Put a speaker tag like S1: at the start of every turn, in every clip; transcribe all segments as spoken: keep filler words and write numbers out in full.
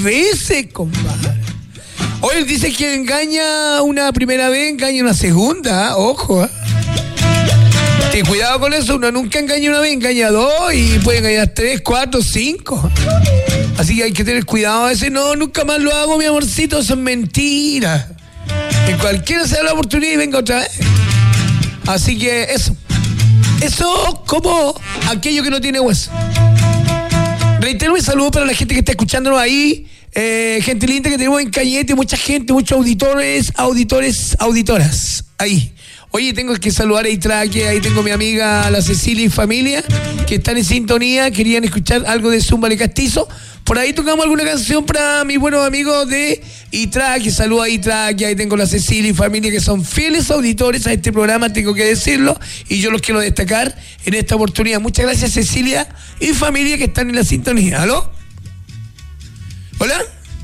S1: veces, compadre. Hoy dice que engaña una primera vez, engaña una segunda, ¿eh? Ojo, ¿eh? Ten cuidado con eso, uno nunca engaña una vez, engaña dos y puede engañar tres, cuatro, cinco. Así que hay que tener cuidado a veces, no, nunca más lo hago, mi amorcito, eso es mentira. En cualquiera sea la oportunidad y venga otra vez. Así que eso. Eso como aquello que no tiene hueso. Reitero un saludo para la gente que está escuchándonos ahí. Eh, gente linda que tenemos en Cañete, mucha gente, muchos auditores, auditores, auditoras. Ahí. Oye, tengo que saludar a Itraque, ahí tengo a mi amiga la Cecilia y familia, que están en sintonía, querían escuchar algo de Zumba Le Castizo. Por ahí tocamos alguna canción para mis buenos amigos de Itraque, saludo a Itraque, ahí tengo a la Cecilia y familia que son fieles auditores a este programa, tengo que decirlo, y yo los quiero destacar en esta oportunidad. Muchas gracias, Cecilia y familia que están en la sintonía. ¿Aló? ¿Hola?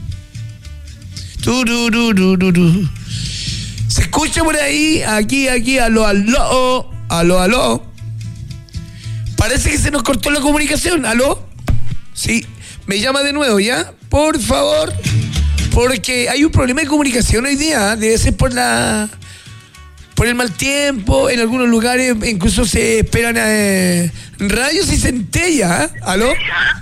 S1: Turururururu. Se escucha por ahí, aquí, aquí, aló, aló, aló, aló. Parece que se nos cortó la comunicación, aló. Sí, me llama de nuevo, ¿ya? Por favor, porque hay un problema de comunicación hoy día, ¿eh? Debe ser por la... por el mal tiempo, en algunos lugares incluso se esperan eh, rayos y centellas, ¿eh? ¿Aló?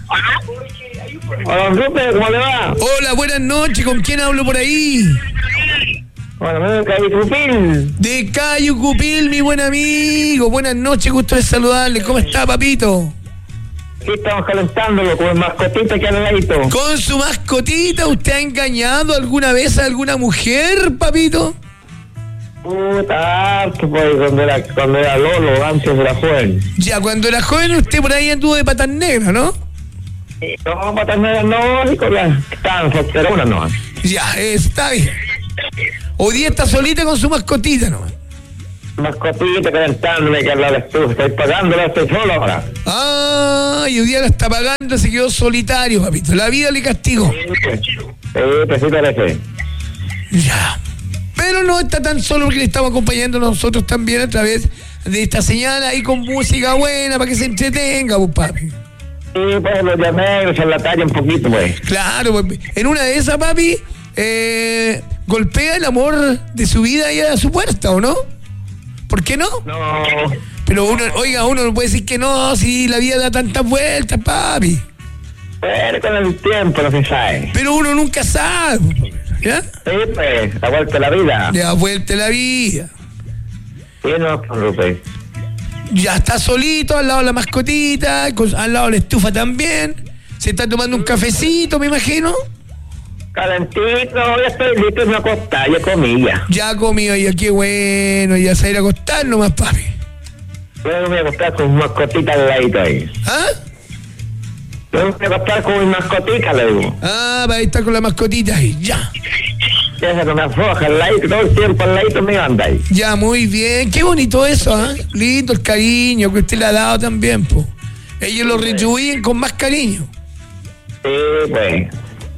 S2: Hola, Rupert, ¿cómo le va?
S1: Hola, buenas noches, ¿con quién hablo por ahí?
S2: Hola, de Cayucupil.
S1: De Cayucupil, mi buen amigo. Buenas noches, gusto de saludarle. ¿Cómo está, papito?
S2: Aquí estamos calentándolo con el mascotita que al ladito.
S1: ¿Con su mascotita usted ha engañado alguna vez a alguna mujer, papito?
S2: Puta, que pues, cuando era, cuando era Lolo, antes era joven.
S1: Ya, cuando era joven usted por ahí anduvo de patas negras, ¿no?
S2: No, patas negras no, y con las que estaban solteronas no.
S1: Ya, está bien. Hoy día está solita con su mascotita nomás.
S2: Mascotita calentándome que al lado de estufa. Estoy pagándola, estoy solo ahora.
S1: Ah, y hoy día la está pagando, se quedó solitario, papito. La vida le castigó.
S2: Sí, pues sí parece.
S1: Ya. Pero no está tan solo porque le estamos acompañando nosotros también a través de esta señal ahí con música buena para que se entretenga, pues, papi.
S2: Sí, pues los llamé, se la talla un poquito, pues.
S1: Claro, pues, en una de esas, papi, eh, golpea el amor de su vida ahí a su puerta, ¿o no? ¿Por qué no?
S2: No.
S1: Pero uno, oiga, uno no puede decir que no, si la vida da tantas vueltas, papi.
S2: Pero con el tiempo no se sabe.
S1: Pero uno nunca sabe, ¿ya?
S2: Sí, pues, la vuelta de la vida.
S1: Le da vuelta la vida.
S2: Sí, no, Rupert.
S1: Ya está solito, al lado de la mascotita, con, al lado de la estufa también. Se está tomando un cafecito, me imagino.
S2: Calentito, ya estoy listo en una costa, ya comí ya.
S1: Ya comió, ya qué bueno, ya se va a ir a acostar nomás, papi.
S2: Luego me voy a acostar con mi mascotita al ladito ahí.
S1: ¿Ah?
S2: Luego me voy a acostar con mi mascotita, le digo.
S1: Ah, va a estar con la mascotita ahí, ya.
S2: Ya con una foja al ladito, todo el tiempo al ladito me anda ahí.
S1: Ya, muy bien. Qué bonito eso, ¿ah? ¿eh? Lindo el cariño que usted le ha dado también, po. Ellos lo retribuyen con más cariño.
S2: Sí, pues.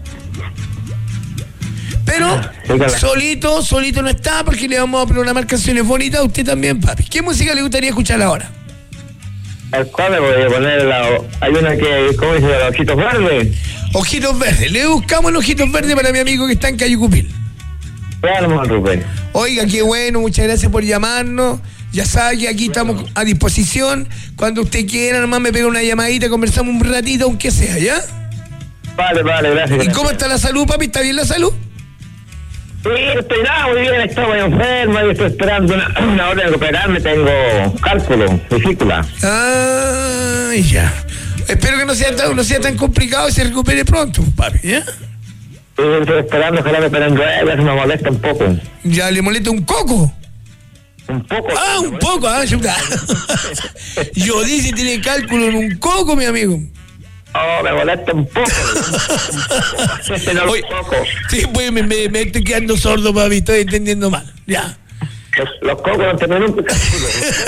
S1: Pero solito, solito no está porque le vamos a programar canciones bonitas a usted también, papi. ¿Qué música le gustaría escuchar ahora?
S2: ¿Al cual le voy a poner la... Hay una que, ¿cómo dice? Los ojitos verdes.
S1: Ojitos verdes. Le buscamos los ojitos verdes para mi amigo que está en Cayucupil.
S2: Claro, Rupert.
S1: Oiga, qué bueno, muchas gracias por llamarnos. Ya sabe que aquí estamos a disposición. Cuando usted quiera, nomás me pega una llamadita, conversamos un ratito, aunque sea, ¿ya?
S2: Vale, vale, gracias.
S1: ¿Y
S2: gracias.
S1: cómo está la salud, papi? ¿Está bien la salud?
S2: Sí, estoy nada, muy bien, estoy muy enfermo y estoy esperando una, una hora de recuperarme, tengo cálculo, vesícula.
S1: Ah, ya. Espero que no sea tan, no sea tan complicado y se recupere pronto, papi, ¿ya?
S2: Sí, estoy esperando que la me operen nueve, eso me molesta un poco.
S1: ¿Ya le molesta un coco?
S2: Un poco.
S1: Ah, un poco, ah, yo, yo dije tiene cálculo en un coco, mi amigo.
S2: Oh, me molesta un poco. Este no
S1: Oye,
S2: un poco.
S1: sí, pues me, me, me estoy quedando sordo, papi, estoy entendiendo mal, ya.
S2: Los, los cocos no tienen un cálculo.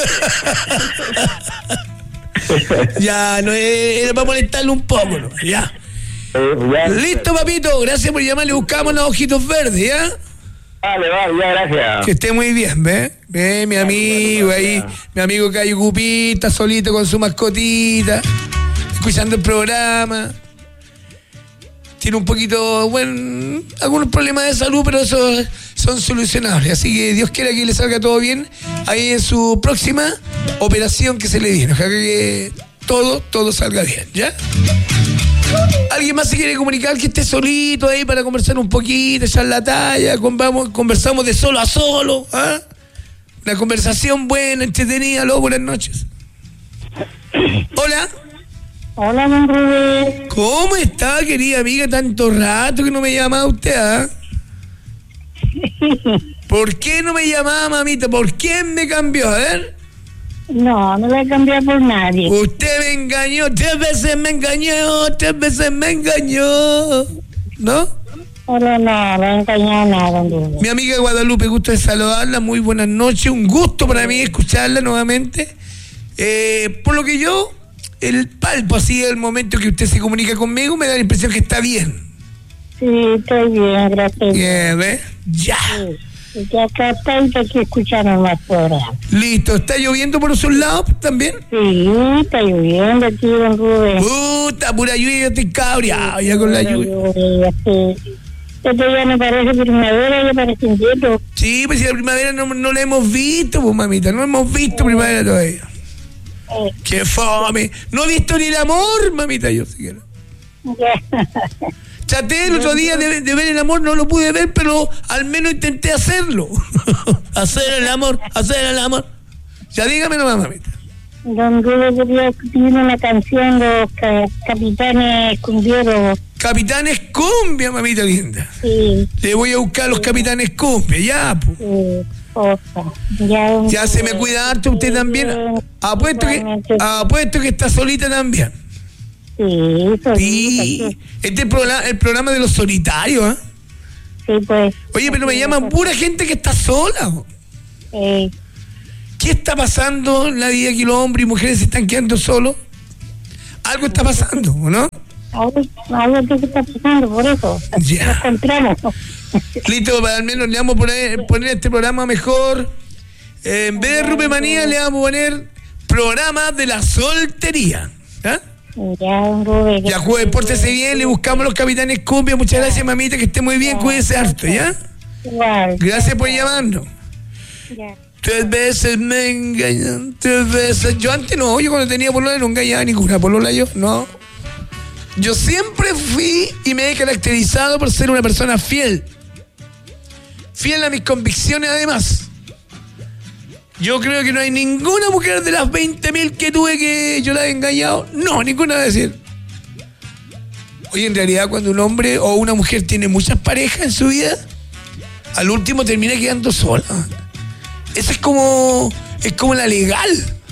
S1: Ya, no es, era para molestarle un poco, ¿no? Ya.
S2: Eh, ya.
S1: Listo, papito, gracias por llamarle, buscamos los ojitos verdes, ¿ya?
S2: Vale, vale, ya, gracias.
S1: Que esté muy bien, ¿ves? Ve, mi amigo ahí, mi amigo Cayucupita, solito con su mascotita, escuchando el programa. tiene un poquito, bueno, algunos problemas de salud, pero esos son solucionables. Así que Dios quiera que le salga todo bien ahí en su próxima operación que se le viene. Ojalá que todo, todo salga bien, ¿ya? ¿Alguien más se quiere comunicar que esté solito ahí para conversar un poquito, echar la talla? Vamos, conversamos de solo a solo, ¿ah? Una conversación buena, entretenida. Aló, buenas noches. Hola.
S3: Hola, don Rubén.
S1: ¿Cómo está, querida amiga? Tanto rato que no me llamaba usted, ¿ah? ¿Por qué no me llamaba, mamita? ¿Por quién me cambió? A ver.
S3: No, no voy a cambiar por nadie.
S1: Usted me engañó, tres veces me engañó, tres veces me engañó. ¿No?
S3: No, no, no, no he engañado nada, don Rubén.
S1: Mi amiga Guadalupe, gusto de saludarla, muy buenas noches, un gusto para mí escucharla nuevamente. Eh, por lo que yo, el palpo así, el momento que usted se comunica conmigo, me da la impresión que está bien.
S3: Sí, estoy bien, gracias.
S1: Bien, ¿ves? Ya.
S3: Sí. Y que acá está y aquí escucharon más programas.
S1: Listo, ¿está lloviendo por esos lados también?
S3: Sí, está lloviendo aquí, don Rubén.
S1: Puta, pura lluvia, estoy cabreado ya con la lluvia.
S3: Sí. Esto ya me parece primavera, ya parece invierno.
S1: Sí, pues si la primavera no, no la hemos visto, pues mamita, no hemos visto primavera todavía.
S3: Eh.
S1: ¡Qué fome! No he visto ni el amor, mamita, yo siquiera.
S3: Ya.
S1: Traté el otro día de, de ver el amor, no lo pude ver, pero al menos intenté hacerlo. Hacer el amor, hacer el amor. Ya dígame nomás, mamita.
S3: Don Rubén quería pedir una canción, los ca- capitanes cumbieros.
S1: Capitanes Cumbia, mamita linda.
S3: Sí.
S1: Le voy a buscar los Capitanes Cumbia, ya, pues.
S3: Sí, cosa. Ya, don
S1: Ya se me
S3: Rubén.
S1: cuida harto usted también.
S3: Bien,
S1: Apuesto que,
S3: igualmente.
S1: apuesto que está solita también.
S3: Sí, solita,
S1: Sí.
S3: sí.
S1: Este es el programa, el programa de los solitarios, ¿eh?
S3: Sí, pues.
S1: Oye, pero me llaman pura gente que está sola.
S3: Eh,
S1: ¿Qué está pasando en la vida que los hombres y mujeres se están quedando solos? Algo está pasando, ¿o no?
S3: ahora, ahora qué está pasando, por eso.
S1: Ya.
S3: Nos encontramos.
S1: Listo, para al menos le vamos a poner, poner este programa mejor. Eh, en vez de Rupemanía le vamos a poner programa de la soltería. ¿Ah?
S3: Ya, don Rubén.
S1: Ya, jueves, pórtese bien, le buscamos los Capitanes Cumbia. Muchas gracias, mamita, que esté muy bien, cuídese harto, ¿ya?
S3: Igual.
S1: Gracias por llamarnos.
S3: Ya.
S1: Tres veces me engañan, tres veces. Yo antes no, yo cuando tenía polola no engañaba ninguna polola, yo, no. Yo siempre fui y me he caracterizado por ser una persona fiel. Fiel a mis convicciones, además. Yo creo que no hay ninguna mujer de las veinte mil que tuve que yo la he engañado. No, ninguna va a decir. Oye, en realidad cuando un hombre o una mujer tiene muchas parejas en su vida, al último termina quedando sola. Esa es como, es como la legal.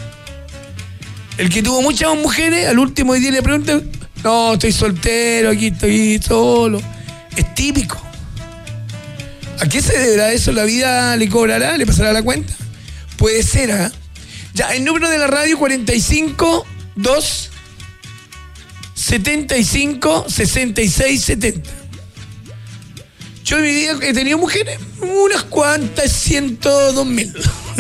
S1: El que tuvo muchas mujeres, al último día le pregunta, no, estoy soltero, aquí estoy solo. Es típico. ¿A qué se deberá eso? ¿La vida le cobrará? ¿Le pasará la cuenta? Puede ser, ¿ah? ¿eh? Ya, el número de la radio cuarenta y cinco, dos, setenta y cinco, sesenta y seis, setenta. Yo en mi vida he tenido mujeres, unas cuantas, ciento dos mil.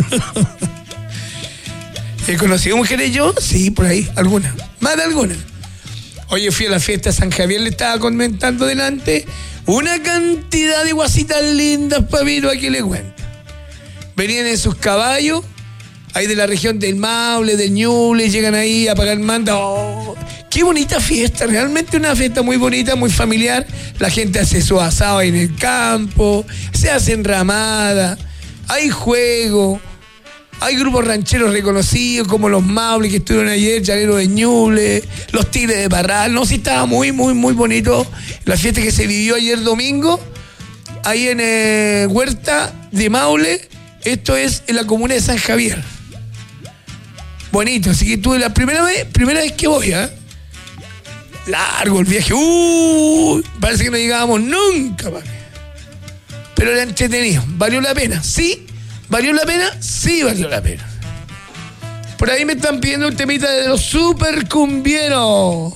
S1: ¿He conocido mujeres yo? Sí, por ahí, algunas. Más de algunas. Oye, fui a la fiesta de San Javier, le estaba comentando delante, una cantidad de guasitas lindas, papito, aquí le cuento. Venían en sus caballos, ahí de la región del Maule, del Ñuble, llegan ahí a pagar manda. Oh, qué bonita fiesta, realmente una fiesta muy bonita, muy familiar. La gente hace su asado ahí en el campo, se hace enramada, hay juego, hay grupos rancheros reconocidos como los Maule que estuvieron ayer, Llanero de Ñuble, los Tigres de Parral. No, sí, estaba muy, muy, muy bonito la fiesta que se vivió ayer domingo, ahí en eh, Huerta de Maule. Esto es en la comuna de San Javier. Bonito, así que tuve la primera vez, primera vez que voy, ¿eh? Largo el viaje, uh, parece que no llegábamos nunca, papi. Pero era entretenido, valió la pena, ¿sí? ¿Valió la pena? Sí, valió la pena. Por ahí me están pidiendo un temita de los super cumbieros.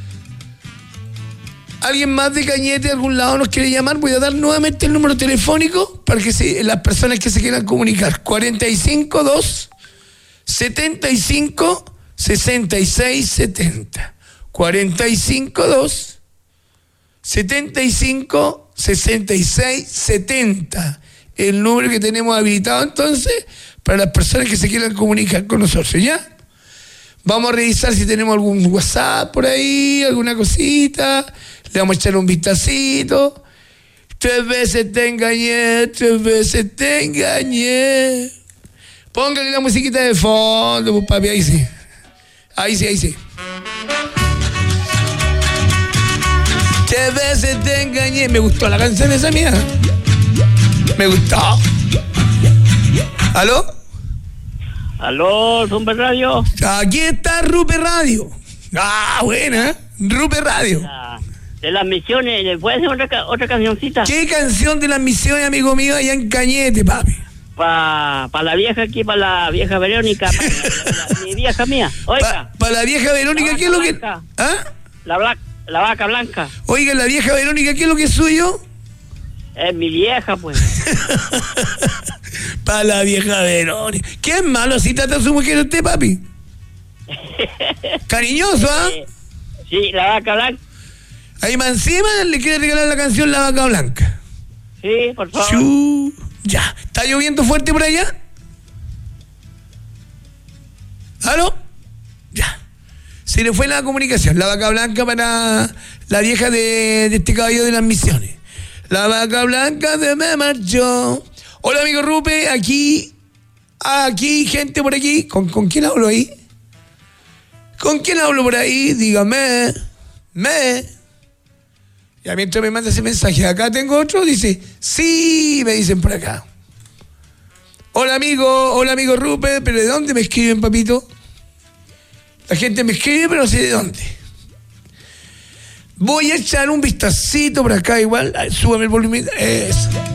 S1: ¿Alguien más de Cañete de algún lado nos quiere llamar? Voy a dar nuevamente el número telefónico para que se, las personas que se quieran comunicar. cuarenta y cinco, dos, setenta y cinco, sesenta y seis, setenta. cuarenta y cinco, dos, setenta y cinco, sesenta y seis, setenta. El número que tenemos habilitado entonces para las personas que se quieran comunicar con nosotros, ¿ya? Vamos a revisar si tenemos algún WhatsApp por ahí, alguna cosita. Le vamos a echar un vistacito. Tres veces te engañé, tres veces te engañé. Póngale la musiquita de fondo, pues, papi, ahí sí. Ahí sí, ahí sí. Tres veces te engañé. Me gustó la canción esa mía. Me gustó. ¿Aló?
S4: Aló, Rumpe Radio.
S1: Aquí está Rupe Radio. Ah, buena. Rupe Radio.
S4: La, de las misiones, ¿puede ser otra, otra cancioncita?
S1: ¿Qué canción de las misiones, amigo mío, allá en Cañete, papi?
S4: Para pa la vieja aquí, para la vieja Verónica, para la, la, mi vieja mía. Oiga.
S1: Para pa la vieja Verónica, ¿qué es lo que...? ¿Ah?
S4: La, bla, la vaca blanca.
S1: Oiga, la vieja Verónica, ¿qué es lo que es suyo?
S4: Es mi vieja, pues.
S1: Para la vieja Verónica. ¿Qué es malo si trata a su mujer usted, papi? Cariñoso, ¿ah? ¿eh?
S4: Sí, la vaca blanca.
S1: Ahí más encima le quiere regalar la canción La Vaca Blanca.
S4: Sí, por favor.
S1: Chu, ya. ¿Está lloviendo fuerte por allá? ¿Aló? Ya. Se le fue la comunicación. La Vaca Blanca para la vieja de, de este caballo de las misiones. La vaca blanca se me marchó. Hola, amigo Rupe, aquí, aquí, gente por aquí. ¿Con, con quién hablo ahí? ¿Con quién hablo por ahí? Dígame. Me. Ya mientras me manda ese mensaje, acá tengo otro, dice, sí, me dicen por acá. Hola, amigo, hola, amigo Rupe, pero ¿de dónde me escriben, papito? La gente me escribe, pero no sé de dónde. Voy a echar un vistacito por acá igual. Súbame el volumen. Eso.